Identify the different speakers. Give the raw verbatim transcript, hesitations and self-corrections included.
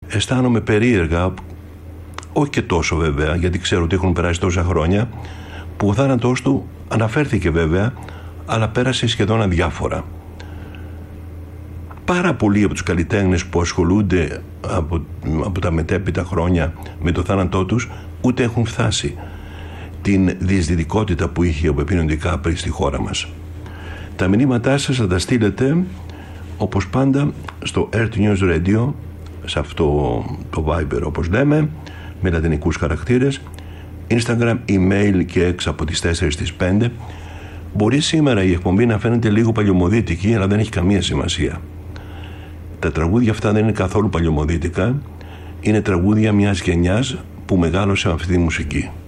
Speaker 1: αισθάνομαι περίεργα, όχι και τόσο βέβαια, γιατί ξέρω ότι έχουν περάσει τόσα χρόνια, που ο θάνατός του αναφέρθηκε βέβαια, αλλά πέρασε σχεδόν αδιάφορα. Πάρα πολλοί από τους καλλιτέχνες που ασχολούνται από, από τα μετέπειτα χρόνια με το θάνατό τους ούτε έχουν φτάσει την διαισθητικότητα που είχε ο Πεπίνο Ντι Κάπρι στη χώρα μας. Τα μηνύματά σας θα τα στείλετε όπως πάντα στο Earth News Radio, σε αυτό το Viber όπως λέμε, με λατινικούς χαρακτήρες, Instagram, email και έξω από τις τέσσερις στις πέντε. Μπορεί σήμερα η εκπομπή να φαίνεται λίγο παλιωμοδίτικη, αλλά δεν έχει καμία σημασία. Τα τραγούδια αυτά δεν είναι καθόλου παλιωμοδίτικα, είναι τραγούδια μιας γενιάς που μεγάλωσε με αυτή τη μουσική.